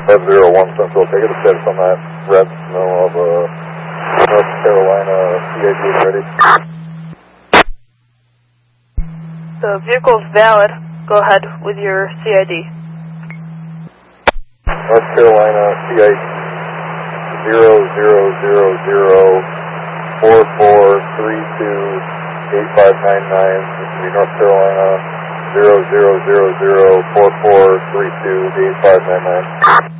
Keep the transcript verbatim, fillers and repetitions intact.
five zero one Central, take it to status on that red snow of uh, North Carolina C I D is ready. The vehicle's valid. Go ahead with your C I D. North Carolina C I D zero zero zero zero four four three two eight five nine nine. This will be North Carolina zero zero zero zero four four three two eight five nine nine.